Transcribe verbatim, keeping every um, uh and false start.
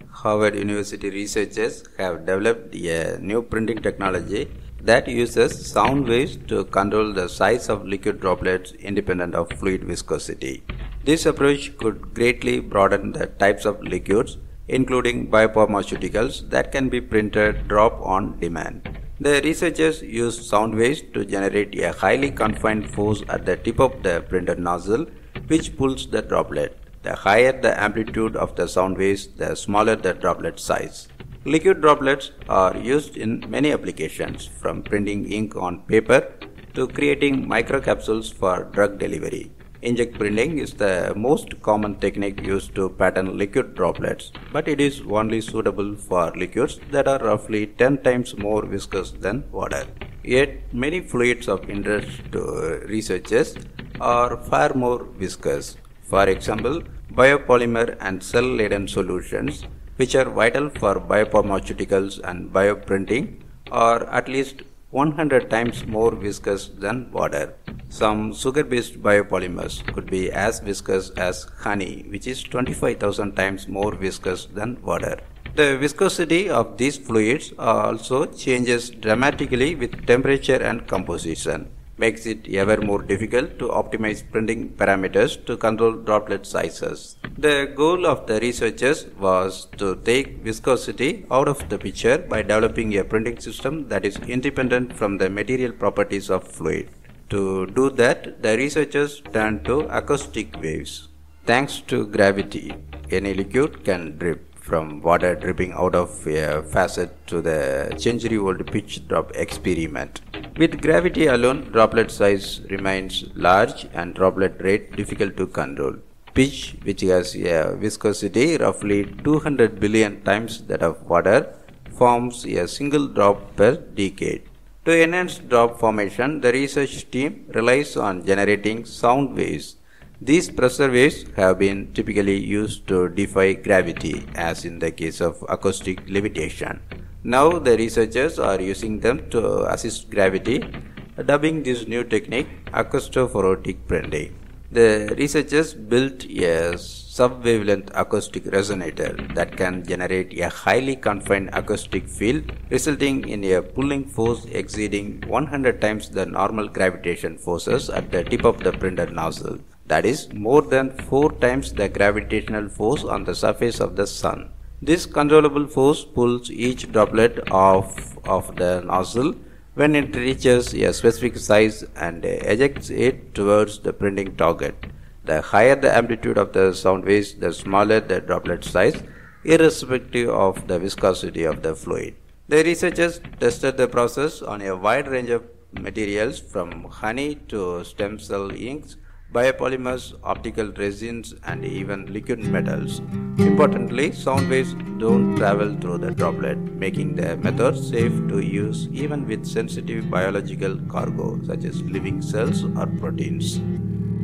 Harvard University researchers have developed a new printing technology that uses sound waves to control the size of liquid droplets independent of fluid viscosity. This approach could greatly broaden the types of liquids, including biopharmaceuticals, that can be printed drop on demand. The researchers used sound waves to generate a highly confined force at the tip of the printer nozzle, which pulls the droplet. The higher the amplitude of the sound waves, the smaller the droplet size. Liquid droplets are used in many applications, from printing ink on paper to creating microcapsules for drug delivery. Inkjet printing is the most common technique used to pattern liquid droplets, but it is only suitable for liquids that are roughly ten times more viscous than water. Yet, many fluids of interest to researchers are far more viscous. For example, biopolymer and cell-laden solutions, which are vital for biopharmaceuticals and bioprinting, are at least one hundred times more viscous than water. Some sugar-based biopolymers could be as viscous as honey, which is twenty-five thousand times more viscous than water. The viscosity of these fluids also changes dramatically with temperature and composition, makes it ever more difficult to optimize printing parameters to control droplet sizes. The goal of the researchers was to take viscosity out of the picture by developing a printing system that is independent from the material properties of fluid. To do that, the researchers turned to acoustic waves. Thanks to gravity, any liquid can drip, from water dripping out of a faucet to the century-old pitch drop experiment. With gravity alone, droplet size remains large and droplet rate difficult to control. Pitch, which has a viscosity roughly two hundred billion times that of water, forms a single drop per decade. To enhance drop formation, the research team relies on generating sound waves. These pressure waves have been typically used to defy gravity, as in the case of acoustic levitation. Now the researchers are using them to assist gravity, dubbing this new technique acoustophoretic printing. The researchers built a sub-wavelength acoustic resonator that can generate a highly confined acoustic field, resulting in a pulling force exceeding one hundred times the normal gravitation forces at the tip of the printer nozzle. That is more than four times the gravitational force on the surface of the sun. This controllable force pulls each droplet off of the nozzle when it reaches a specific size and ejects it towards the printing target. The higher the amplitude of the sound waves, the smaller the droplet size, irrespective of the viscosity of the fluid. The researchers tested the process on a wide range of materials, from honey to stem cell inks, biopolymers, optical resins, and even liquid metals. Importantly, sound waves don't travel through the droplet, making the method safe to use even with sensitive biological cargo such as living cells or proteins.